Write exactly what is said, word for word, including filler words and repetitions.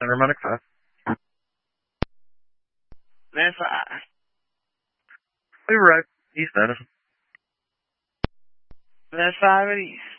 Center Medic five. Van five. We were right. East Edison. Van five at East.